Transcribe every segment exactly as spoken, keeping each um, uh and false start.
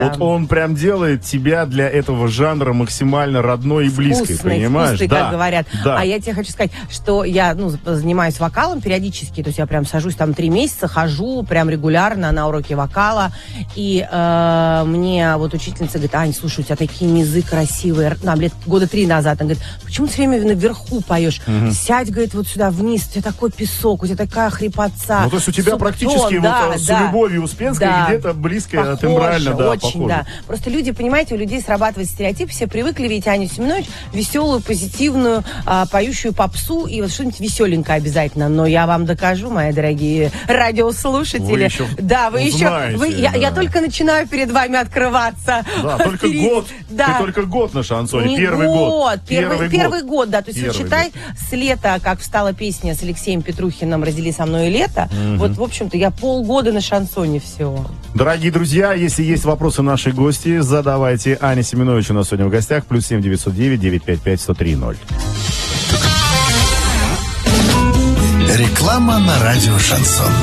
Вот он прям делает тебя для этого жанра максимально родной и близкой, вкусный, понимаешь? Вкусный, да, как говорят. Да. А я тебе хочу сказать, что я ну, занимаюсь вокалом периодически, то есть я прям сажусь там три месяца, хожу прям регулярно на уроки вокала, и э, мне вот учительница говорит: Ань, слушай, у тебя такие низы красивые, нам лет года три назад, она говорит: почему ты все время наверху поешь? Угу. Сядь, говорит, вот сюда вниз, у тебя такой песок, у тебя такая хрипотца. Ну, то есть у тебя субтон, практически да, вот, с да, Любовью Успенской да, где-то близкая, похоже, тембрально, да, очень, похоже. да. Просто люди, понимаете, у людей срабатывает стереотип, все привыкли видеть Аню Семенович веселую, позитивную, а, поющую попсу и вот что-нибудь веселенькое обязательно. Но я вам докажу, мои дорогие радиослушатели. Вы еще да, вы узнаете, еще, вы, да. я, я только начинаю перед вами открываться. Да, только Впереди. год. Да. Ты только год на шансоне. Не Первый год. год. Первый, Первый, первый год. год, да. То есть Первый вот считай, год. с лета, как встала песня с Алексеем Петрухиным «Раздели со мной лето», угу. Вот, в общем-то, я полгода на шансоне всего. Дорогие друзья, если есть вопросы нашей гости, задавайте. Аня Семенович у нас сегодня в гостях. Плюс семь девятьсот девять девятьсот пятьдесят пять сто три ноль. Реклама на радио «Шансон».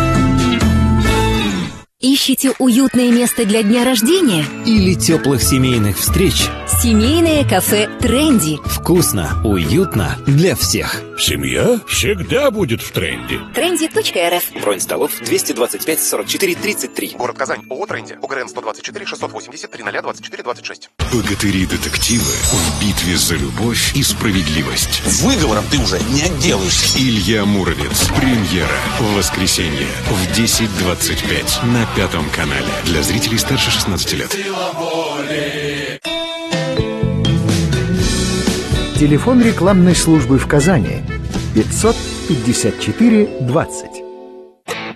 Ищете уютное место для дня рождения? Или теплых семейных встреч? Семейное кафе «Тренди». Вкусно, уютно для всех. Семья всегда будет в тренде. тренди точка эр эф. Бронь столов двести двадцать пять сорок четыре тридцать три. Город Казань. ООО «Тренди». ОГРН сто двадцать четыре шестьсот восемьдесят три ноль двадцать четыре двадцать шесть. Богатыри-детективы в битве за любовь и справедливость. Выговором ты уже не отделаешься. Илья Муромец. Премьера в воскресенье в десять двадцать пять на Пятом канале. Для зрителей старше шестнадцати лет. Телефон рекламной службы в Казани пятьсот пятьдесят четыре двадцать.